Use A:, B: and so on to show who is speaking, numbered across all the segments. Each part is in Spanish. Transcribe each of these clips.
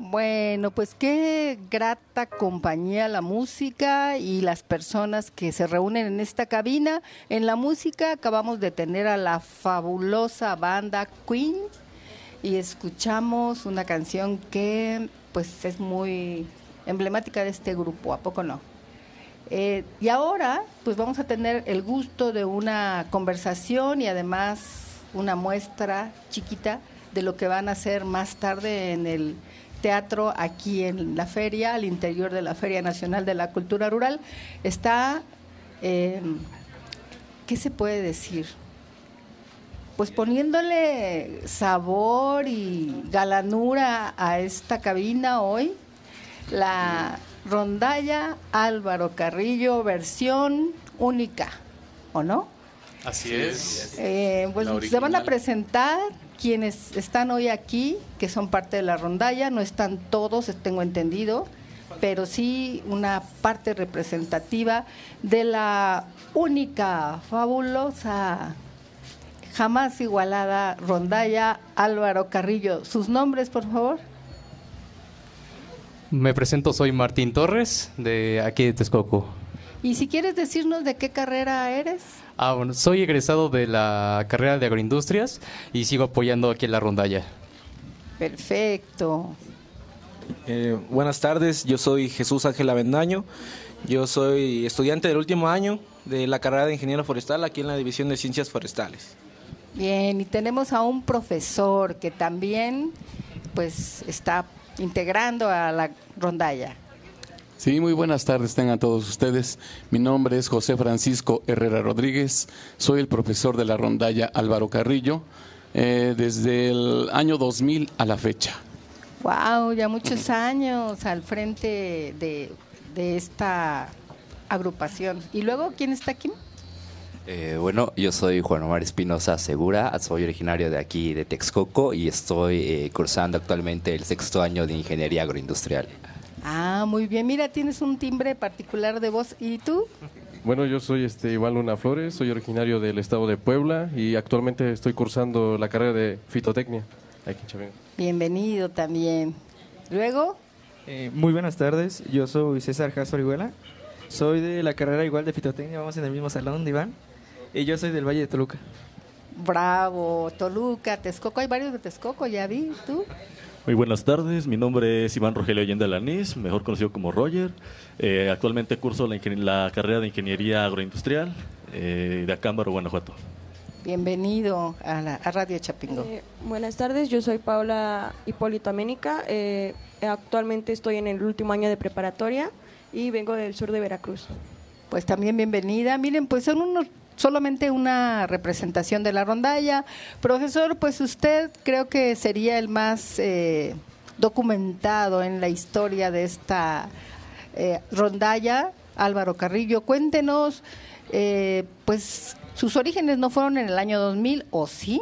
A: Bueno, pues qué grata compañía la música y las personas que se reúnen en esta cabina. En la música acabamos de tener a la fabulosa banda Queen y escuchamos una canción que pues es muy emblemática de este grupo, ¿a poco no? Y ahora pues vamos a tener el gusto de una conversación y además una muestra chiquita de lo que van a hacer más tarde en el teatro aquí en la feria, al interior de la Feria Nacional de la Cultura Rural. Está, ¿qué se puede decir? Pues poniéndole sabor y galanura a esta cabina hoy, la rondalla Álvaro Carrillo, versión única, ¿o no?
B: Así es.
A: Pues se van a presentar quienes están hoy aquí, que son parte de la rondalla. No están todos, tengo entendido, pero sí una parte representativa de la única, fabulosa, jamás igualada rondalla Álvaro Carrillo. ¿Sus nombres, por favor?
B: Me presento, soy Martín Torres, de aquí de Texcoco.
A: Y si quieres decirnos de qué carrera eres.
B: Bueno, soy egresado de la carrera de agroindustrias y sigo apoyando aquí en la rondalla.
A: Perfecto.
C: Buenas tardes, yo soy Jesús Ángel Avendaño. Yo soy estudiante del último año de la carrera de ingeniero forestal aquí en la División de Ciencias Forestales.
A: Bien, y tenemos a un profesor que también pues está integrando a la rondalla.
D: Sí, muy buenas tardes tengan todos ustedes. Mi nombre es José Francisco Herrera Rodríguez, soy el profesor de la rondalla Álvaro Carrillo desde el año 2000 a la fecha.
A: Wow, ya muchos años al frente de esta agrupación. ¿Y luego quién está aquí?
E: Bueno, yo soy Juan Omar Espinosa Segura, soy originario de aquí de Texcoco y estoy cursando actualmente el 6º año de Ingeniería Agroindustrial.
A: Ah, muy bien. Mira, tienes un timbre particular de voz. ¿Y tú?
F: Bueno, yo soy Iván Luna Flores, soy originario del estado de Puebla y actualmente estoy cursando la carrera de fitotecnia aquí en Chavingo.
A: Bienvenido también. Luego.
G: Muy buenas tardes, yo soy César Jasso Orihuela, soy de la carrera igual de fitotecnia, vamos en el mismo salón de Iván, y yo soy del Valle de Toluca.
A: Bravo, Toluca, Texcoco, hay varios de Texcoco, ya vi, ¿tú?
H: Muy buenas tardes, mi nombre es Iván Rogelio Allende Alanís, mejor conocido como Roger. Actualmente curso la carrera de Ingeniería Agroindustrial de Acámbaro, Guanajuato.
A: Bienvenido a Radio Chapingo.
I: Buenas tardes, yo soy Paula Hipólito Aménica, actualmente estoy en el último año de preparatoria y vengo del sur de Veracruz.
A: Pues también bienvenida. Miren, pues son solamente una representación de la rondalla. Profesor, pues usted creo que sería el más documentado en la historia de esta rondalla, Álvaro Carrillo. Cuéntenos, pues sus orígenes no fueron en el año 2000, ¿o sí?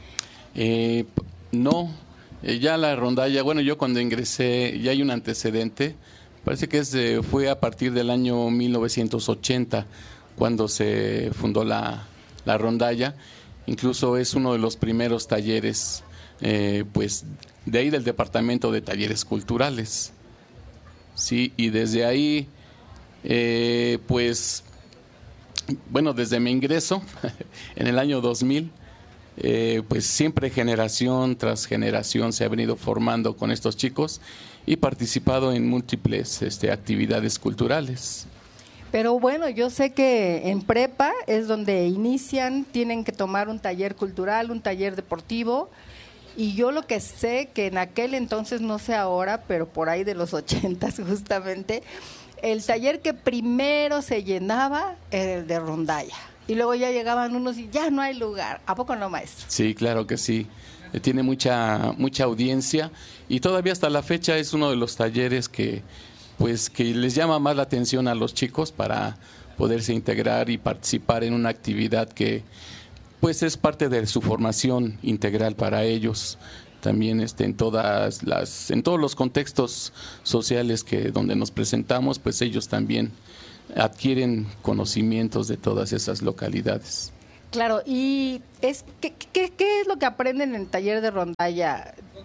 D: No, ya la rondalla, bueno, yo cuando ingresé, ya hay un antecedente, parece que fue a partir del año 1980, cuando se fundó la rondalla. Incluso es uno de los primeros talleres, pues de ahí del Departamento de Talleres Culturales. Sí, y desde ahí, pues, bueno, desde mi ingreso en el año 2000, pues siempre generación tras generación se ha venido formando con estos chicos y participado en múltiples actividades culturales.
A: Pero bueno, yo sé que en prepa es donde inician, tienen que tomar un taller cultural, un taller deportivo, y yo lo que sé que en aquel entonces, no sé ahora, pero por ahí de los 80s justamente, el taller que primero se llenaba era el de rondalla, y luego ya llegaban unos y ya no hay lugar. ¿A poco no, maestro?
D: Sí, claro que sí. Tiene mucha audiencia y todavía hasta la fecha es uno de los talleres que les llama más la atención a los chicos para poderse integrar y participar en una actividad que pues es parte de su formación integral para ellos. También en todos los contextos sociales donde nos presentamos, pues ellos también adquieren conocimientos de todas esas localidades.
A: Claro, y ¿qué es lo que aprenden en el taller de rondalla?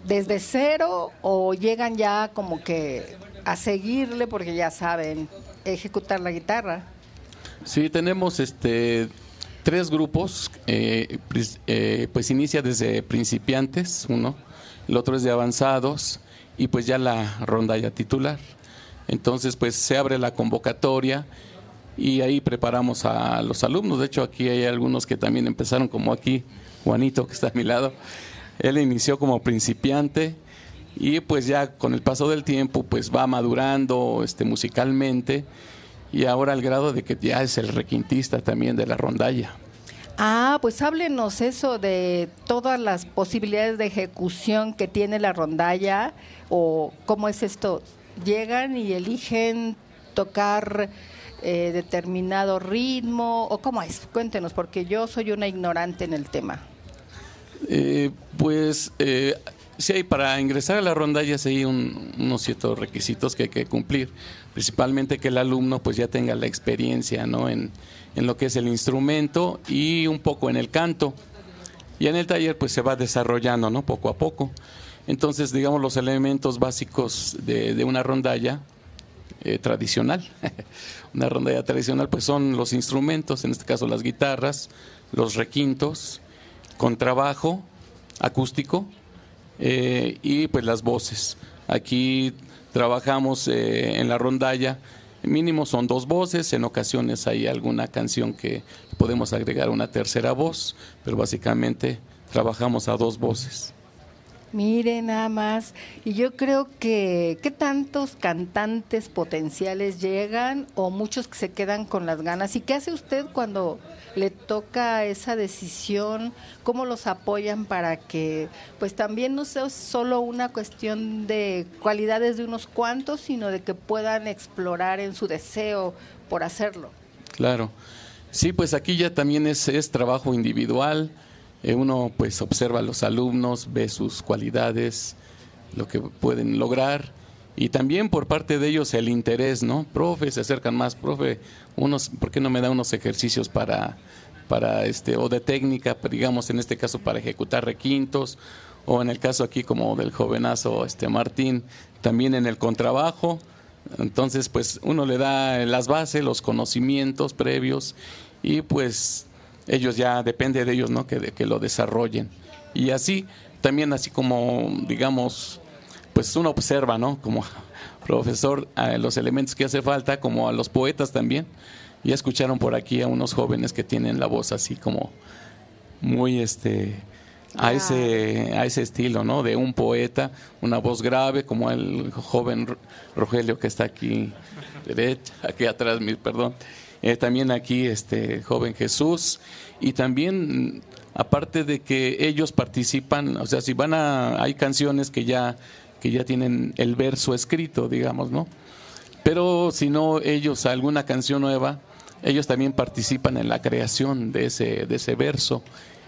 A: desde cero o llegan ya como que a seguirle porque ya saben ejecutar la guitarra?
D: Sí, tenemos 3 grupos, pues inicia desde principiantes, uno, el otro es de avanzados y pues ya la rondalla titular. Entonces pues se abre la convocatoria y ahí preparamos a los alumnos. De hecho aquí hay algunos que también empezaron, como aquí Juanito, que está a mi lado. Él inició como principiante y pues ya con el paso del tiempo pues va madurando musicalmente, y ahora al grado de que ya es el requintista también de la rondalla.
A: Ah, pues háblenos eso de todas las posibilidades de ejecución que tiene la rondalla, o cómo es esto. ¿Llegan y eligen tocar determinado ritmo o cómo es? Cuéntenos, porque yo soy una ignorante en el tema.
D: Sí, hay, para ingresar a la rondalla sí hay unos ciertos requisitos que hay que cumplir, principalmente que el alumno pues ya tenga la experiencia, ¿no?, en lo que es el instrumento y un poco en el canto. Y en el taller pues se va desarrollando, ¿no?, poco a poco. Entonces, digamos, los elementos básicos de una rondalla tradicional, una rondalla tradicional pues son los instrumentos, en este caso las guitarras, los requintos, contrabajo, acústico, y pues las voces. Aquí trabajamos en la rondalla, mínimo son 2 voces, en ocasiones hay alguna canción que podemos agregar una tercera voz, pero básicamente trabajamos a 2 voces.
A: Miren nada más, y yo creo que ¿qué tantos cantantes potenciales llegan o muchos que se quedan con las ganas? ¿Y qué hace usted cuando le toca esa decisión? ¿Cómo los apoyan para que pues también no sea solo una cuestión de cualidades de unos cuantos, sino de que puedan explorar en su deseo por hacerlo?
D: Claro, sí, pues aquí ya también es trabajo individual. Uno pues observa a los alumnos, ve sus cualidades, lo que pueden lograr, y también por parte de ellos el interés, ¿no? Profe, se acercan más, profe, ¿por qué no me da unos ejercicios para o de técnica, digamos en este caso para ejecutar requintos, o en el caso aquí como del jovenazo Martín, también en el contrabajo? Entonces pues uno le da las bases, los conocimientos previos, y pues ellos ya depende de ellos, ¿no?, que lo desarrollen. Y así, también así como, digamos, pues uno observa, ¿no?, como profesor, a los elementos que hace falta, como a los poetas también. Ya escucharon por aquí a unos jóvenes que tienen la voz así como muy a ese estilo, ¿no?, de un poeta, una voz grave, como el joven Rogelio que está aquí derecha, aquí atrás, perdón. También aquí joven Jesús, y también aparte de que ellos participan, o sea, si hay canciones que ya tienen el verso escrito, digamos, ¿no? Pero si no, ellos alguna canción nueva, ellos también participan en la creación de ese verso,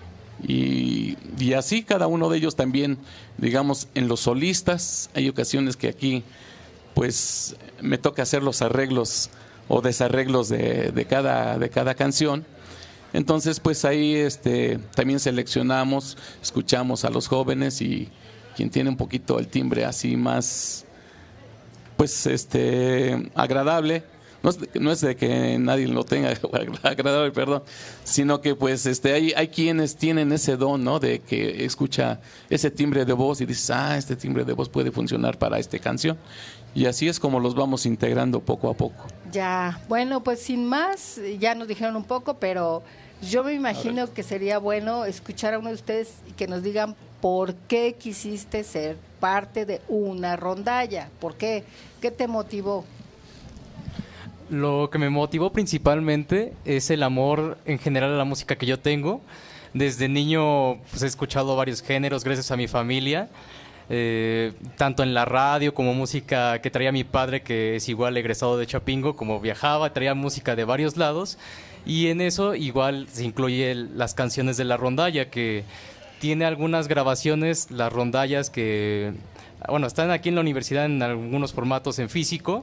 D: y así cada uno de ellos también, digamos, en los solistas hay ocasiones que aquí pues me toca hacer los arreglos o desarreglos de cada canción. Entonces pues ahí también seleccionamos, escuchamos a los jóvenes, y quien tiene un poquito el timbre así más pues agradable, no es de que nadie lo tenga agradable, perdón, sino que pues hay quienes tienen ese don, ¿no?, de que escucha ese timbre de voz y dices, este timbre de voz puede funcionar para esta canción. Y así es como los vamos integrando poco a poco.
A: Ya, bueno, pues sin más, ya nos dijeron un poco, pero yo me imagino que sería bueno escuchar a uno de ustedes y que nos digan por qué quisiste ser parte de una rondalla. ¿Por qué? ¿Qué te motivó?
B: Lo que me motivó principalmente es el amor en general a la música que yo tengo. Desde niño pues, he escuchado varios géneros gracias a mi familia. Tanto en la radio como música que traía mi padre, que es igual egresado de Chapingo, como viajaba, traía música de varios lados, y en eso igual se incluye las canciones de la rondalla, que tiene algunas grabaciones, las rondallas que, bueno, están aquí en la universidad en algunos formatos en físico,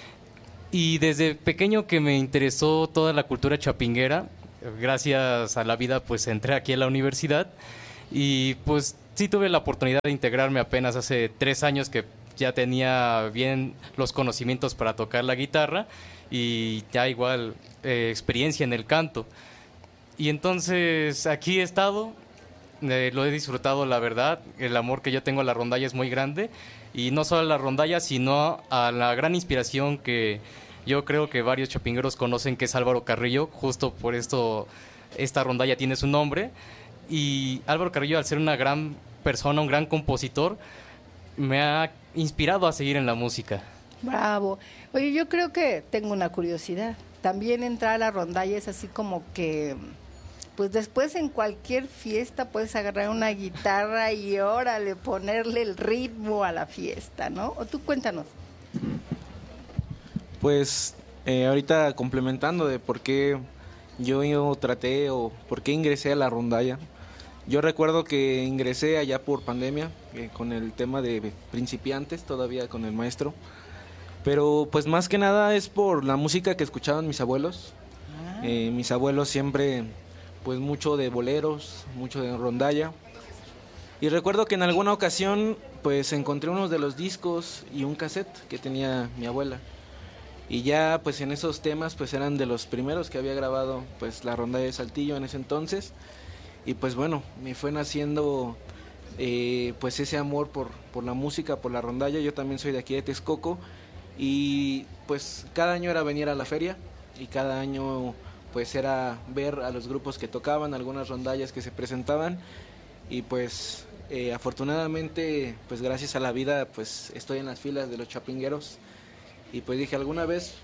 B: y desde pequeño que me interesó toda la cultura chapinguera, gracias a la vida pues entré aquí a la universidad, y pues sí tuve la oportunidad de integrarme apenas hace 3 años que ya tenía bien los conocimientos para tocar la guitarra y ya igual experiencia en el canto. Y entonces aquí he estado, lo he disfrutado, la verdad. El amor que yo tengo a la rondalla es muy grande, y no solo a la rondalla, sino a la gran inspiración que yo creo que varios chapingueros conocen, que es Álvaro Carrillo. Justo por esto esta rondalla tiene su nombre, y Álvaro Carrillo, al ser una gran persona, un gran compositor, me ha inspirado a seguir en la música.
A: Bravo. Oye, yo creo que tengo una curiosidad. También entrar a la rondalla es así como que, pues después en cualquier fiesta puedes agarrar una guitarra y órale, ponerle el ritmo a la fiesta, ¿no? O tú cuéntanos.
C: Pues ahorita complementando de por qué yo traté o por qué ingresé a la rondalla. Yo recuerdo que ingresé allá por pandemia, con el tema de principiantes, todavía con el maestro. Pero pues más que nada es por la música que escuchaban mis abuelos. Mis abuelos siempre, pues mucho de boleros, mucho de rondalla. Y recuerdo que en alguna ocasión pues encontré unos de los discos y un cassette que tenía mi abuela. Y ya pues en esos temas pues eran de los primeros que había grabado pues la rondalla de Saltillo en ese entonces. Y pues bueno, me fue naciendo pues ese amor por la música, por la rondalla. Yo también soy de aquí de Texcoco, y pues cada año era venir a la feria, y cada año pues era ver a los grupos que tocaban, algunas rondallas que se presentaban, y pues afortunadamente pues gracias a la vida pues estoy en las filas de los chapingueros, y pues dije en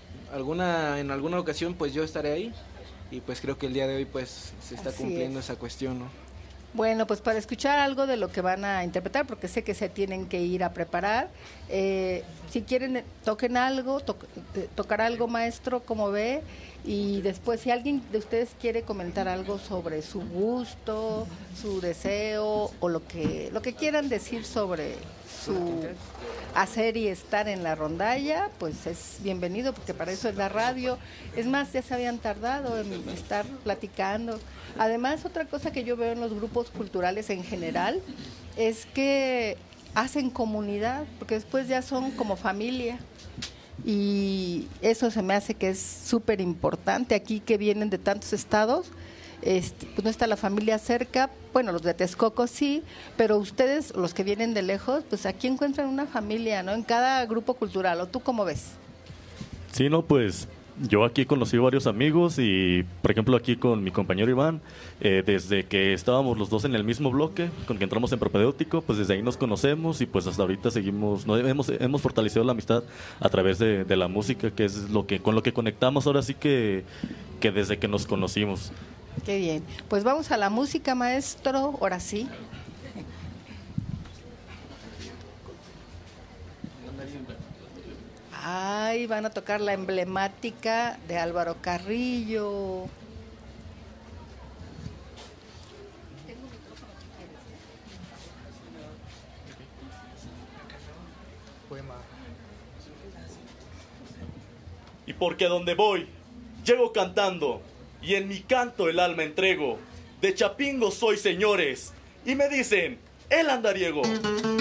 C: alguna ocasión pues yo estaré ahí. Y pues creo que el día de hoy pues se está cumpliendo esa cuestión, ¿no?
A: Bueno, pues para escuchar algo de lo que van a interpretar, porque sé que se tienen que ir a preparar, si quieren toquen algo, tocar algo, maestro, como ve, y después si alguien de ustedes quiere comentar algo sobre su gusto, su deseo, o lo que quieran decir sobre su hacer y estar en la rondalla, pues es bienvenido, porque para eso es la radio. Es más, ya se habían tardado en estar platicando. Además, otra cosa que yo veo en los grupos culturales en general es que hacen comunidad, porque después ya son como familia, y eso se me hace que es súper importante. Aquí que vienen de tantos estados, pues no está la familia cerca. Bueno, los de Texcoco sí, pero ustedes, los que vienen de lejos, pues aquí encuentran una familia, ¿no? En cada grupo cultural. ¿O tú cómo ves?
H: Sí, no, pues yo aquí conocí varios amigos, y por ejemplo aquí con mi compañero Iván, desde que estábamos los dos en el mismo bloque, con que entramos en propedéutico, pues desde ahí nos conocemos, y pues hasta ahorita seguimos, hemos fortalecido la amistad a través de la música, que es con lo que conectamos ahora sí que desde que nos conocimos.
A: Qué bien. Pues vamos a la música, maestro, ahora sí. Ay, van a tocar la emblemática de Álvaro Carrillo.
H: Y porque a donde voy, llego cantando, y en mi canto el alma entrego. De Chapingo soy, señores, y me dicen, el andariego.